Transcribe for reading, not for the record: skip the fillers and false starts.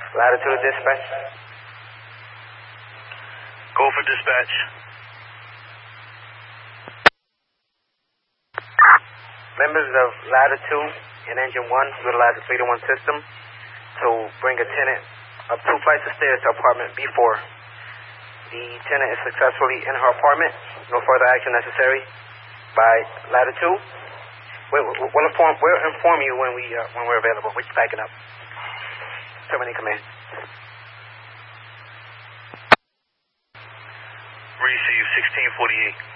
Latitude dispatch. Go for dispatch. Members of Latitude and Engine 1 utilize the 3-to-1 system to bring a tenant up 2 flights of stairs to apartment B4. The tenant is successfully in her apartment. No further action necessary by Latitude. We'll inform you when we're available. We're packing up. Terminate command. Receive 1648.